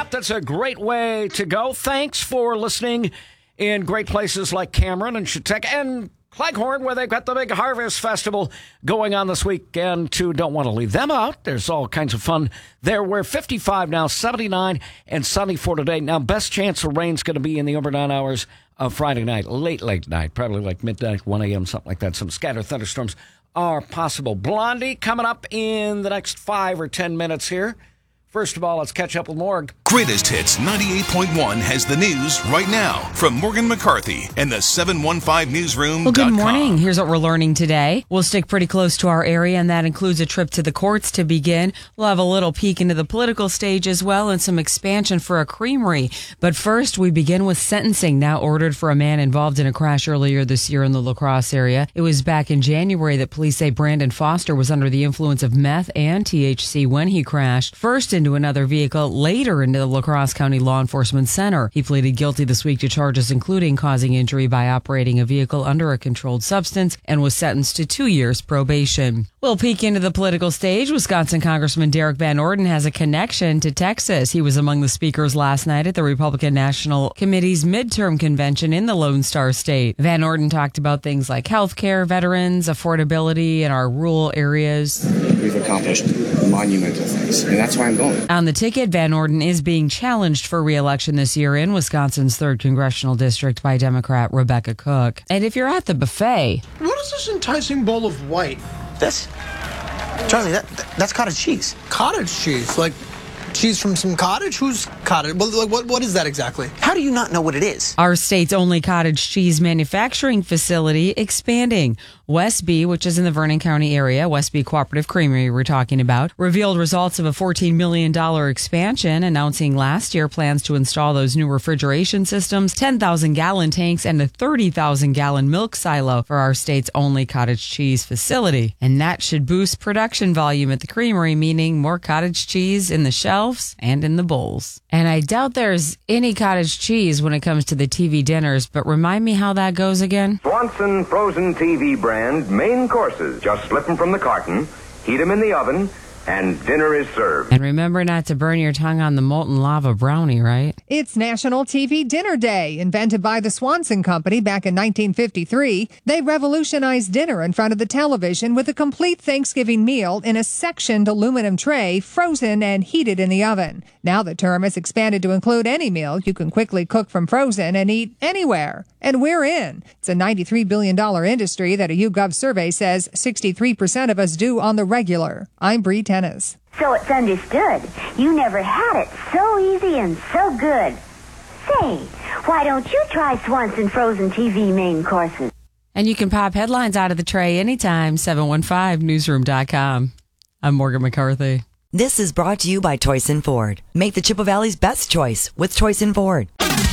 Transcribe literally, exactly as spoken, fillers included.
app. That's a great way to go. Thanks for listening in great places like Cameron and Chautauqua and Cleghorn, where they've got the big Harvest Festival going on this weekend, too. Don't want to leave them out. There's all kinds of fun there. We're fifty-five now, seventy-nine, and sunny for today. Now, best chance of rain's going to be in the overnight hours of Friday night, late, late night, probably like midnight, one a.m., something like that. Some scattered thunderstorms are possible. Blondie coming up in the next five or ten minutes here. First of all, let's catch up with Morg. Greatest Hits ninety-eight point one has the news right now from Morgan McCarthy and the seven one five newsroom. Well, good morning. Here's what we're learning today. We'll stick pretty close to our area, and that includes a trip to the courts to begin. We'll have a little peek into the political stage as well and some expansion for a creamery. But first, we begin with sentencing now ordered for a man involved in a crash earlier this year in the La Crosse area. It was back in January that police say Brandon Foster was under the influence of meth and T H C when he crashed. First into another vehicle, later into the La Crosse County Law Enforcement Center. He pleaded guilty this week to charges including causing injury by operating a vehicle under a controlled substance and was sentenced to two years probation. We'll peek into the political stage. Wisconsin Congressman Derek Van Orden has a connection to Texas. He was among the speakers last night at the Republican National Committee's midterm convention in the Lone Star State. Van Orden talked about things like health care, veterans, affordability in our rural areas. We've accomplished monumental things, and that's why I'm going. On the ticket, Van Orden is being challenged for re-election this year in Wisconsin's third congressional district by Democrat Rebecca Cook. And if you're at the buffet... What is this enticing bowl of white? This? Charlie, that, that that's cottage cheese. Cottage cheese? Like cheese from some cottage? Who's cottage? Well, like, what, what is that exactly? How do you not know what it is? Our state's only cottage cheese manufacturing facility expanding. Westby, which is in the Vernon County area, Westby Cooperative Creamery we're talking about, revealed results of a fourteen million dollars expansion, announcing last year plans to install those new refrigeration systems, ten thousand gallon tanks, and a thirty thousand gallon milk silo for our state's only cottage cheese facility. And that should boost production volume at the creamery, meaning more cottage cheese in the shelves and in the bowls. And I doubt there's any cottage cheese when it comes to the T V dinners, but remind me how that goes again. Swanson frozen T V brand main courses. Just slip them from the carton, heat them in the oven, and dinner is served. And remember not to burn your tongue on the molten lava brownie, right? It's National T V Dinner Day. Invented by the Swanson Company back in nineteen fifty-three, they revolutionized dinner in front of the television with a complete Thanksgiving meal in a sectioned aluminum tray, frozen and heated in the oven. Now the term has expanded to include any meal you can quickly cook from frozen and eat anywhere. And we're in. It's a ninety-three billion dollars industry that a YouGov survey says sixty-three percent of us do on the regular. I'm Bree Tennis. So it's understood. You never had it so easy and so good. Say, why don't you try Swanson frozen T V main courses? And you can pop headlines out of the tray anytime. seven one five newsroom dot com. I'm Morgan McCarthy. This is brought to you by Toyson Ford. Make the Chippewa Valley's best choice with Toyson Ford.